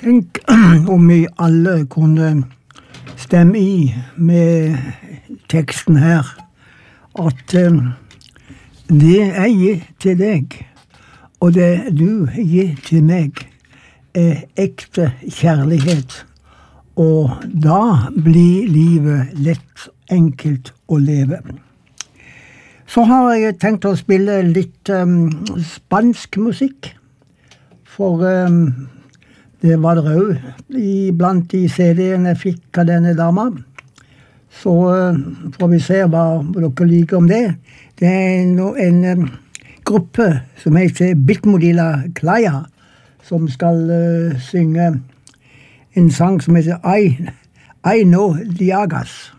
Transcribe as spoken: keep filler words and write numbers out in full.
Tenk om vi alle kunne stemme i med teksten her, at eh, det jeg gir til deg, og det du gir til meg, er ekte kjærlighet, og da blir livet lett, enkelt å leve. Så har jeg tenkt å spille litt um, spansk musikk, for um, det var det også blant de C D-ene jeg fikk av denne dama. Så uh, får vi se hva dere liker om det. Det er no, en um, gruppe som heter Bitmodila Klaya, som skal uh, synge en sang som heter I, I Know Diagas.